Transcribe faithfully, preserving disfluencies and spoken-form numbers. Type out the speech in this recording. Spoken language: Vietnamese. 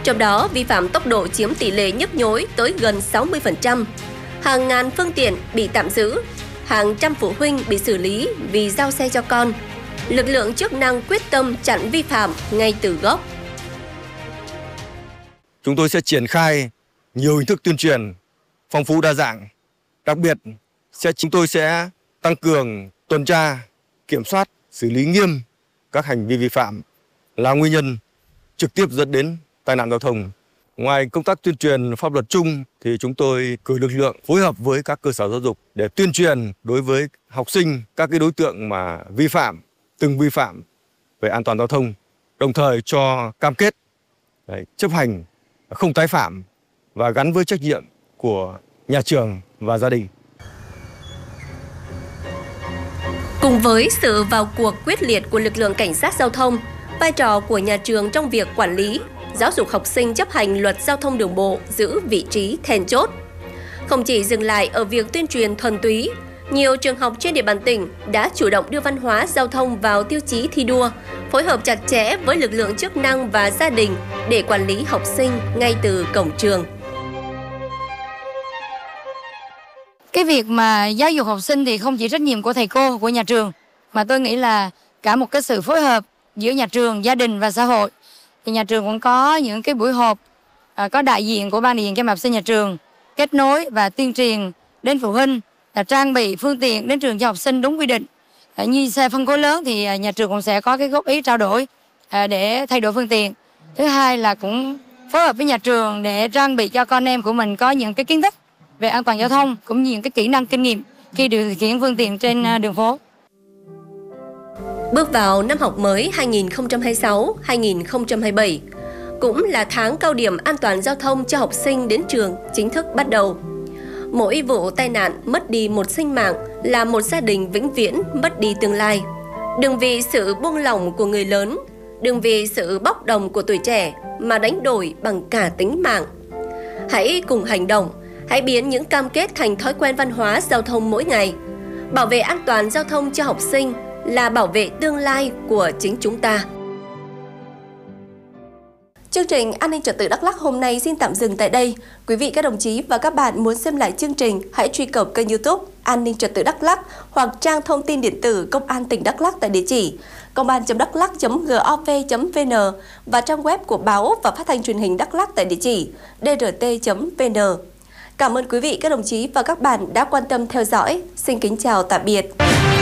Trong đó, vi phạm tốc độ chiếm tỷ lệ nhức nhối tới gần sáu mươi phần trăm. Hàng ngàn phương tiện bị tạm giữ, hàng trăm phụ huynh bị xử lý vì giao xe cho con. Lực lượng chức năng quyết tâm chặn vi phạm ngay từ gốc. Chúng tôi sẽ triển khai nhiều hình thức tuyên truyền phong phú đa dạng. Đặc biệt, sẽ chúng tôi sẽ tăng cường tuần tra, kiểm soát, xử lý nghiêm các hành vi vi phạm là nguyên nhân trực tiếp dẫn đến tai nạn giao thông. Ngoài công tác tuyên truyền pháp luật chung thì chúng tôi cử lực lượng phối hợp với các cơ sở giáo dục để tuyên truyền đối với học sinh các cái đối tượng mà vi phạm, từng vi phạm về an toàn giao thông, đồng thời cho cam kết đấy, chấp hành không tái phạm và gắn với trách nhiệm của nhà trường và gia đình. Cùng với sự vào cuộc quyết liệt của lực lượng cảnh sát giao thông, vai trò của nhà trường trong việc quản lý, giáo dục học sinh chấp hành luật giao thông đường bộ giữ vị trí then chốt. Không chỉ dừng lại ở việc tuyên truyền thuần túy, nhiều trường học trên địa bàn tỉnh đã chủ động đưa văn hóa giao thông vào tiêu chí thi đua, phối hợp chặt chẽ với lực lượng chức năng và gia đình để quản lý học sinh ngay từ cổng trường. Cái việc mà giáo dục học sinh thì không chỉ trách nhiệm của thầy cô, của nhà trường, mà tôi nghĩ là cả một cái sự phối hợp giữa nhà trường, gia đình và xã hội. Thì nhà trường cũng có những cái buổi họp, à, có đại diện của ban đại diện cho học sinh nhà trường kết nối và tuyên truyền đến phụ huynh là trang bị phương tiện đến trường cho học sinh đúng quy định. À, như xe phân khối lớn thì nhà trường cũng sẽ có cái góp ý trao đổi à, để thay đổi phương tiện. Thứ hai là cũng phối hợp với nhà trường để trang bị cho con em của mình có những cái kiến thức về an toàn giao thông cũng như những cái kỹ năng kinh nghiệm khi điều khiển phương tiện trên đường phố. Bước vào năm học mới hai nghìn không trăm hai mươi sáu hai nghìn không trăm hai mươi bảy, cũng là tháng cao điểm an toàn giao thông cho học sinh đến trường chính thức bắt đầu. Mỗi vụ tai nạn mất đi một sinh mạng là một gia đình vĩnh viễn mất đi tương lai. Đừng vì sự buông lỏng của người lớn, đừng vì sự bốc đồng của tuổi trẻ mà đánh đổi bằng cả tính mạng. Hãy cùng hành động, hãy biến những cam kết thành thói quen văn hóa giao thông mỗi ngày. Bảo vệ an toàn giao thông cho học sinh là bảo vệ tương lai của chính chúng ta. Chương trình An ninh trật tự Đắk Lắk hôm nay xin tạm dừng tại đây. Quý vị các đồng chí và các bạn muốn xem lại chương trình, hãy truy cập kênh YouTube An ninh trật tự Đắk Lắk hoặc trang thông tin điện tử Công an tỉnh Đắk Lắk tại địa chỉ công an chấm đắk lắk chấm gov chấm vn và trang web của báo và phát thanh truyền hình Đắk Lắk tại địa chỉ d r t chấm v n. Cảm ơn quý vị các đồng chí và các bạn đã quan tâm theo dõi. Xin kính chào tạm biệt.